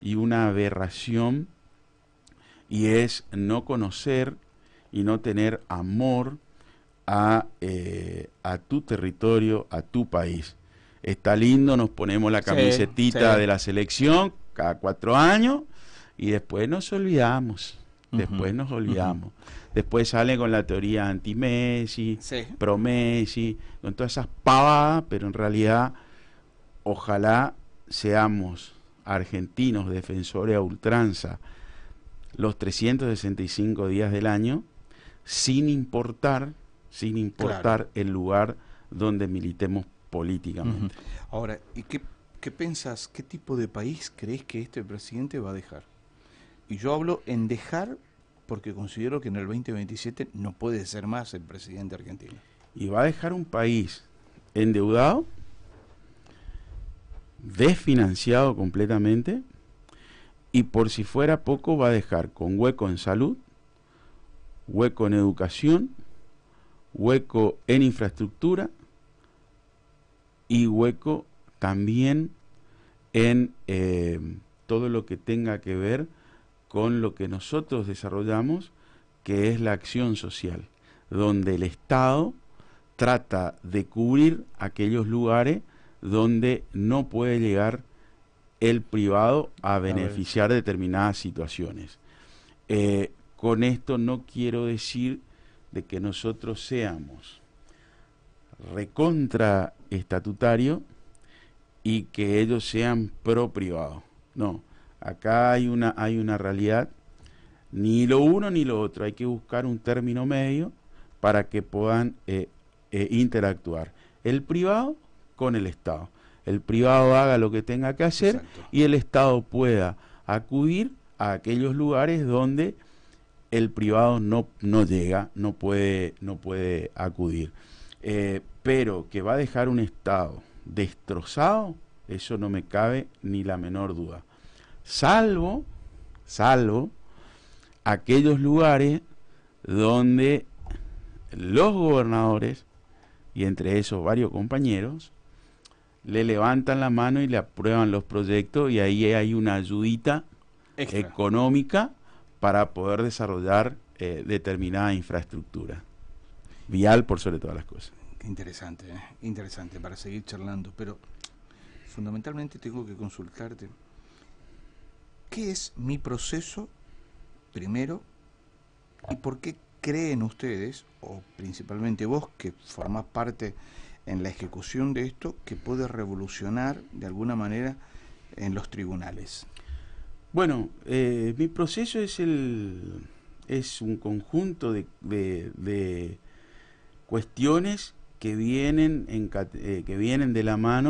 y una aberración, y es no conocer y no tener amor a tu territorio, a tu país. Está lindo, nos ponemos la Sí, camisetita sí. de la selección cada 4 años y después nos olvidamos. Ujú, Después nos ujú. olvidamos. Después salen con la teoría anti-Messi, Sí, pro-Messi, con todas esas pavadas, pero en realidad ojalá seamos argentinos defensores a ultranza los 365 días del año, sin importar, sin claro. importar el lugar donde militemos Ujú. políticamente. Ahora, ¿y qué pensás, qué tipo de país crees que este presidente va a dejar? Y yo hablo en dejar porque considero que en el 2027 no puede ser más el presidente argentino. Y va a dejar un país endeudado, desfinanciado completamente, y por si fuera poco va a dejar con hueco en salud, hueco en educación, hueco en infraestructura y hueco también en todo lo que tenga que ver con lo que nosotros desarrollamos, que es la acción social, donde el Estado trata de cubrir aquellos lugares donde no puede llegar el privado a A ver, beneficiar determinadas situaciones. Con esto no quiero decir de que nosotros seamos recontra estatutario y que ellos sean pro privado. No, acá hay una realidad, ni lo uno ni lo otro, hay que buscar un término medio para que puedan interactuar el privado con el Estado. El privado haga lo que tenga que hacer exacto. y el Estado pueda acudir a aquellos lugares donde el privado no llega, no puede acudir. Pero que va a dejar un Estado destrozado, eso no me cabe ni la menor duda. Salvo, salvo aquellos lugares donde los gobernadores, y entre esos varios compañeros, le levantan la mano y le aprueban los proyectos y ahí hay una ayudita Extra. económica para poder desarrollar determinada infraestructura. Vial por sobre todas las cosas. Qué interesante, ¿eh? Interesante para seguir charlando, pero fundamentalmente tengo que consultarte. ¿Qué es mi proceso primero y por qué creen ustedes, o principalmente vos que formás parte en la ejecución de esto, que puede revolucionar de alguna manera en los tribunales? Bueno, mi proceso es un conjunto de cuestiones que vienen de la mano